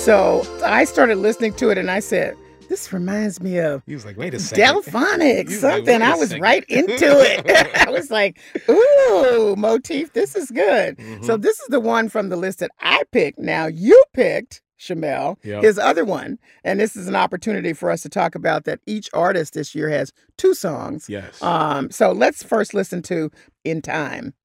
So I started listening to it and I said, this reminds me of He was like, wait a second. Delphonics, He was like, something. wait a I was second. right into it. I was like, ooh, Motif, this is good. So Mhm. this is the one from the list that I picked. Now you picked, Shamel, Yep. his other one. And this is an opportunity for us to talk about that each artist this year has 2 songs. Yes. So let's first listen to In Time.